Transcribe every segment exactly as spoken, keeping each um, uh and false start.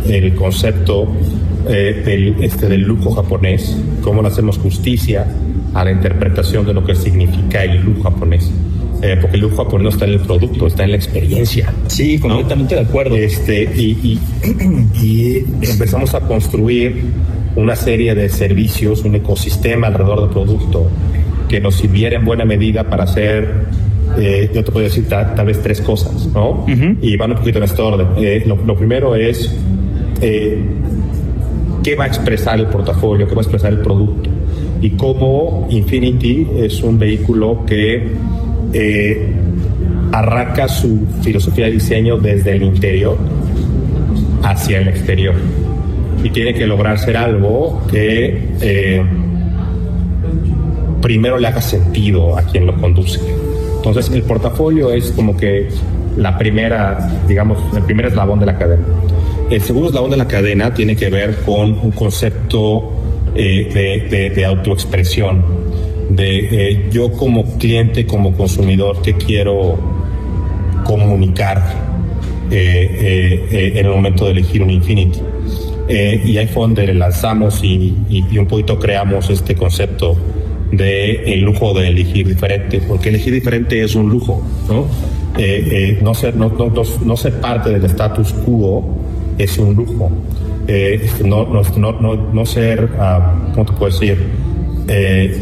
el concepto eh, del, este, del lujo japonés, cómo le hacemos justicia a la interpretación de lo que significa el lujo japonés. Eh, porque el lujo japonés no está en el producto, está en la experiencia. Sí, completamente, ¿no? De acuerdo. Este, y, y, y empezamos a construir una serie de servicios, un ecosistema alrededor del producto que nos sirviera en buena medida para hacer, eh, yo te puedo decir tal, tal vez tres cosas, ¿no? Uh-huh. Y van un poquito en este orden. Eh, lo, lo primero es eh, qué va a expresar el portafolio, qué va a expresar el producto y cómo Infinity es un vehículo que Eh, arranca su filosofía de diseño desde el interior hacia el exterior y tiene que lograr ser algo que eh, primero le haga sentido a quien lo conduce. Entonces el portafolio es como que la primera, digamos, el primer eslabón de la cadena. El segundo eslabón de la cadena tiene que ver con un concepto eh, de, de, de autoexpresión. De eh, yo como cliente, como consumidor, que quiero comunicar eh, eh, eh, en el momento de elegir un Infinity. Eh, y ahí fue donde lanzamos y, y, y un poquito creamos este concepto de el lujo de elegir diferente, porque elegir diferente es un lujo, ¿no? Eh, eh, no, ser, no, no, no, no ser parte del status quo es un lujo. Eh, no, no, no, no, no ser, uh, ¿cómo te puedo decir? Eh,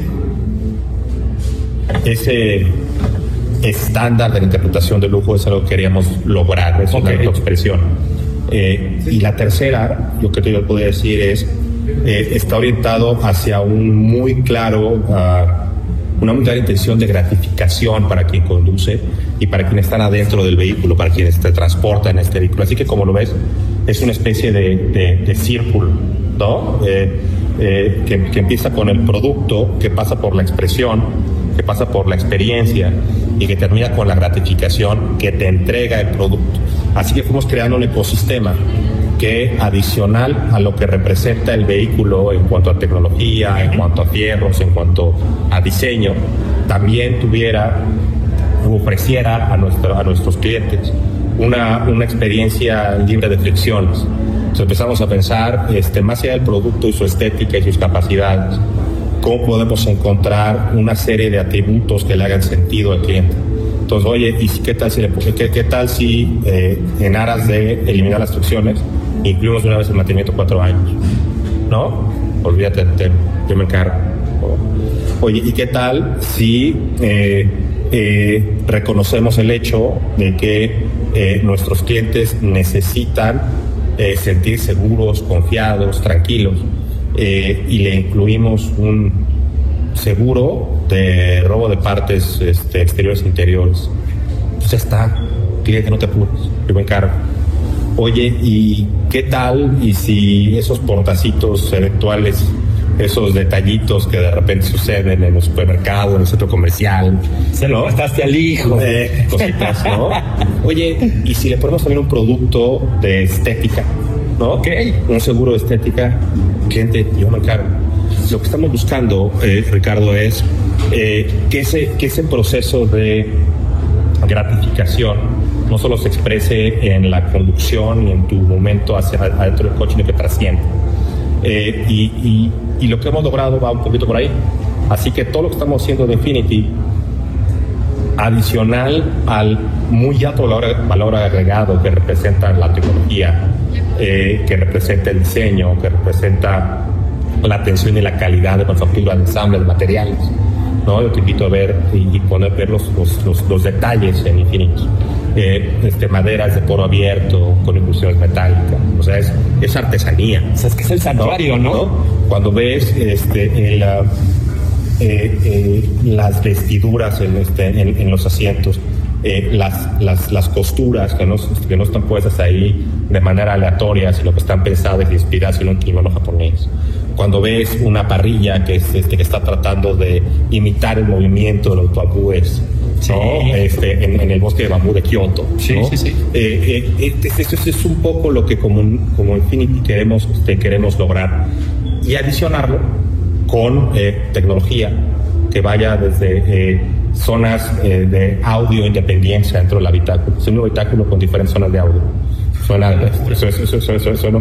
ese estándar de la interpretación de lujo es algo que queríamos lograr, es okay. Una expresión. Eh, y la tercera, lo que yo puedo decir es, eh, está orientado hacia un muy claro, uh, una muy clara intención de gratificación para quien conduce y para quienes están adentro del vehículo, para quienes te transportan en este vehículo. Así que, como lo ves, es una especie de, de, de círculo, ¿no? Eh, eh, que, que empieza con el producto, que pasa por la expresión, que pasa por la experiencia y que termina con la gratificación que te entrega el producto. Así que fuimos creando un ecosistema que, adicional a lo que representa el vehículo en cuanto a tecnología, en cuanto a fierros, en cuanto a diseño, también tuviera o ofreciera a, nuestro, a nuestros clientes una, una experiencia libre de fricciones. Entonces empezamos a pensar, este, más allá del producto y su estética y sus capacidades, cómo podemos encontrar una serie de atributos que le hagan sentido al cliente. Entonces, oye, ¿y qué tal si, qué, qué tal si eh, en aras de eliminar las fricciones, incluimos una vez el mantenimiento cuatro años? ¿No? Olvídate, te, yo me encargo. Oye, ¿y qué tal si eh, eh, reconocemos el hecho de que eh, nuestros clientes necesitan eh, sentir seguros, confiados, tranquilos? Eh, y le incluimos un seguro de robo de partes este, exteriores e interiores. Pues ya está, cliente, no te apures, yo me encargo. Oye, ¿y qué tal? Y si esos portacitos eventuales, esos detallitos que de repente suceden en el supermercado, en el centro comercial, se lo gastaste al hijo, eh, cositas, ¿no? Oye, ¿y si le ponemos también un producto de estética? ¿No? Okay. Un seguro de estética, cliente, yo me encargo. Lo que estamos buscando, eh, Ricardo, es eh, que, ese, que ese proceso de gratificación no solo se exprese en la conducción y en tu momento hacia adentro del coche, sino que trasciende. Eh, y, y, y lo que hemos logrado va un poquito por ahí. Así que todo lo que estamos haciendo de Infinity, adicional al muy alto valor, valor agregado que representa la tecnología, eh, que representa el diseño, que representa la atención y la calidad de manufactura, de ensamble, de materiales, ¿no? Yo te invito a ver y, y poder ver los, los, los, los detalles en Infinity. Eh, este, maderas de poro abierto con inclusiones metálicas, o sea, es, es artesanía. O sea, es que es el santuario, ¿no? ¿no? Cuando ves este, el, uh, eh, eh, las vestiduras en, este, en, en los asientos, eh, las, las, las costuras que no, que no están puestas ahí de manera aleatoria, sino que están pensadas y inspiradas en un kimono japonés. Cuando ves una parrilla que, es, este, que está tratando de imitar el movimiento de los bambúes, sí. ¿no? este, en, en el bosque de bambú de Kioto, sí, ¿no? sí, sí. Eh, eh, eso es, es un poco lo que como, como Infinity queremos, este, queremos lograr, y adicionarlo con eh, tecnología que vaya desde eh, zonas eh, de audio independencia dentro del habitáculo. Es un nuevo habitáculo con diferentes zonas de audio. Suena, eso, eso, eso, eso, suena